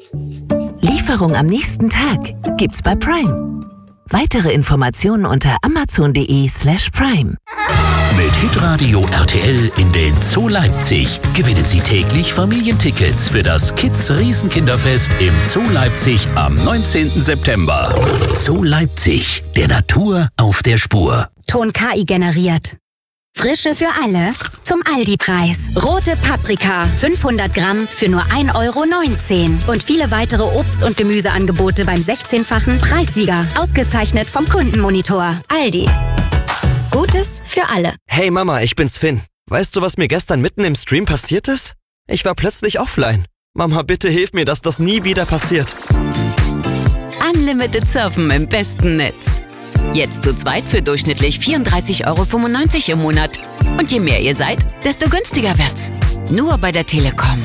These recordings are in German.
Lieferung am nächsten Tag gibt's bei Prime. Weitere Informationen unter amazon.de/prime. Mit Hitradio RTL in den Zoo Leipzig gewinnen Sie täglich Familientickets für das Kids-Riesenkinderfest im Zoo Leipzig am 19. September. Zoo Leipzig, der Natur auf der Spur. Ton KI generiert. Frische für alle zum Aldi-Preis. Rote Paprika, 500 Gramm für nur 1,19 € und viele weitere Obst- und Gemüseangebote beim 16-fachen Preissieger. Ausgezeichnet vom Kundenmonitor. Aldi. Gutes für alle. Hey Mama, ich bin's Finn. Weißt du, was mir gestern mitten im Stream passiert ist? Ich war plötzlich offline. Mama, bitte hilf mir, dass das nie wieder passiert. Unlimited Surfen im besten Netz. Jetzt zu zweit für durchschnittlich 34,95 € im Monat. Und je mehr ihr seid, desto günstiger wird's. Nur bei der Telekom.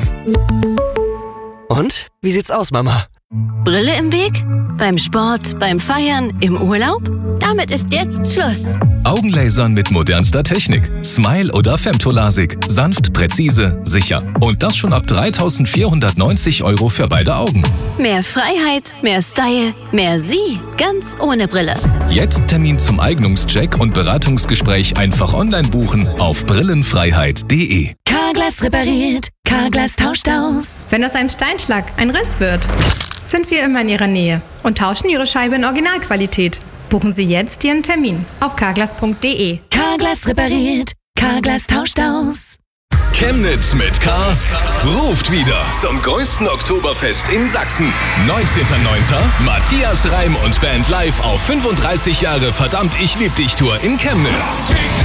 Und? Wie sieht's aus, Mama? Brille im Weg? Beim Sport, beim Feiern, im Urlaub? Damit ist jetzt Schluss. Augenlasern mit modernster Technik. Smile oder Femtolasik. Sanft, präzise, sicher. Und das schon ab 3.490 € für beide Augen. Mehr Freiheit, mehr Style, mehr Sie. Ganz ohne Brille. Jetzt Termin zum Eignungscheck und Beratungsgespräch einfach online buchen auf brillenfreiheit.de. Carglass repariert, Carglass tauscht aus. Wenn aus einem Steinschlag ein Riss wird, sind wir immer in Ihrer Nähe und tauschen Ihre Scheibe in Originalqualität. Buchen Sie jetzt Ihren Termin auf carglass.de. Carglass repariert, Carglass tauscht aus. Chemnitz mit K ruft wieder zum größten Oktoberfest in Sachsen. 19.09. Matthias Reim und Band live auf 35 Jahre Verdammt, ich lieb dich Tour in Chemnitz.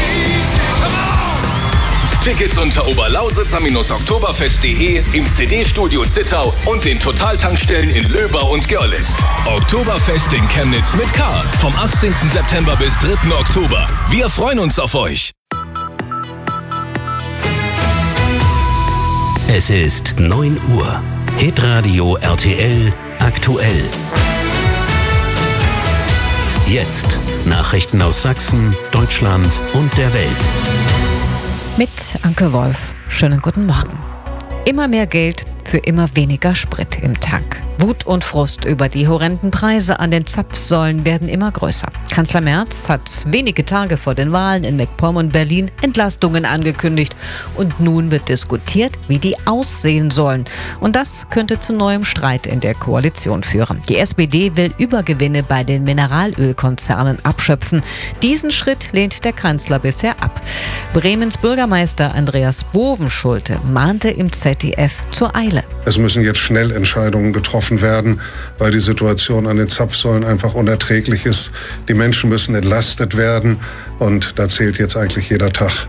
Tickets unter oberlausitzer-oktoberfest.de, im CD-Studio Zittau und den Totaltankstellen in Löber und Görlitz. Oktoberfest in Chemnitz mit K. Vom 18. September bis 3. Oktober. Wir freuen uns auf euch. Es ist 9 Uhr. Hitradio RTL aktuell. Jetzt Nachrichten aus Sachsen, Deutschland und der Welt. Mit Anke Wolf. Schönen guten Morgen. Immer mehr Geld für immer weniger Sprit im Tank. Wut und Frust über die horrenden Preise an den Zapfsäulen werden immer größer. Kanzler Merz hat wenige Tage vor den Wahlen in MacPom und Berlin Entlastungen angekündigt. Und nun wird diskutiert, wie die aussehen sollen. Und das könnte zu neuem Streit in der Koalition führen. Die SPD will Übergewinne bei den Mineralölkonzernen abschöpfen. Diesen Schritt lehnt der Kanzler bisher ab. Bremens Bürgermeister Andreas Bovenschulte mahnte im ZDF zur Eile. Es müssen jetzt schnell Entscheidungen getroffen werden, weil die Situation an den Zapfsäulen einfach unerträglich ist. Die Menschen müssen entlastet werden und da zählt jetzt eigentlich jeder Tag.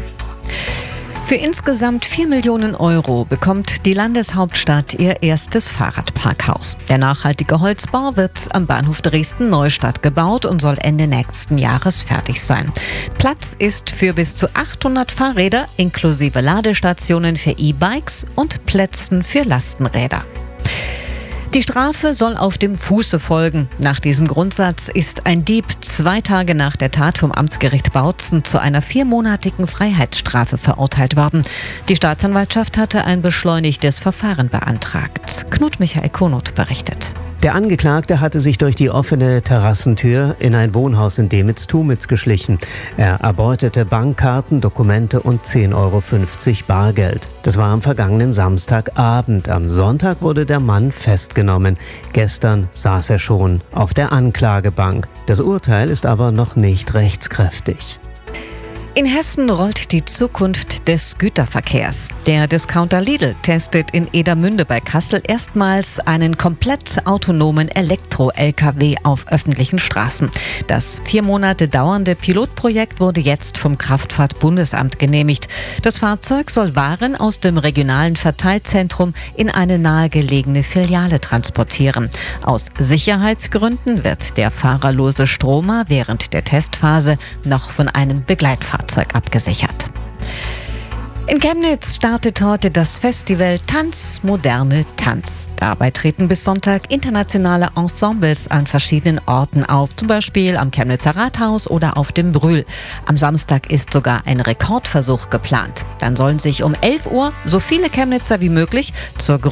Für insgesamt 4 Millionen € bekommt die Landeshauptstadt ihr erstes Fahrradparkhaus. Der nachhaltige Holzbau wird am Bahnhof Dresden-Neustadt gebaut und soll Ende nächsten Jahres fertig sein. Platz ist für bis zu 800 Fahrräder inklusive Ladestationen für E-Bikes und Plätzen für Lastenräder. Die Strafe soll auf dem Fuße folgen. Nach diesem Grundsatz ist ein Dieb 2 Tage nach der Tat vom Amtsgericht Bautzen zu einer 4-monatigen Freiheitsstrafe verurteilt worden. Die Staatsanwaltschaft hatte ein beschleunigtes Verfahren beantragt. Knut Michael Konot berichtet. Der Angeklagte hatte sich durch die offene Terrassentür in ein Wohnhaus in Demitz-Tumitz geschlichen. Er erbeutete Bankkarten, Dokumente und 10,50 € Bargeld. Das war am vergangenen Samstagabend. Am Sonntag wurde der Mann festgenommen. Gestern saß er schon auf der Anklagebank. Das Urteil ist aber noch nicht rechtskräftig. In Hessen rollt die Zukunft des Güterverkehrs. Der Discounter Lidl testet in Edermünde bei Kassel erstmals einen komplett autonomen Elektro-LKW auf öffentlichen Straßen. Das 4 Monate dauernde Pilotprojekt wurde jetzt vom Kraftfahrtbundesamt genehmigt. Das Fahrzeug soll Waren aus dem regionalen Verteilzentrum in eine nahegelegene Filiale transportieren. Aus Sicherheitsgründen wird der fahrerlose Stromer während der Testphase noch von einem Begleitfahrzeug abgesichert. In Chemnitz startet heute das Festival Tanz, moderne Tanz. Dabei treten bis Sonntag internationale Ensembles an verschiedenen Orten auf, zum Beispiel am Chemnitzer Rathaus oder auf dem Brühl. Am Samstag ist sogar ein Rekordversuch geplant. Dann sollen sich um 11 Uhr so viele Chemnitzer wie möglich zur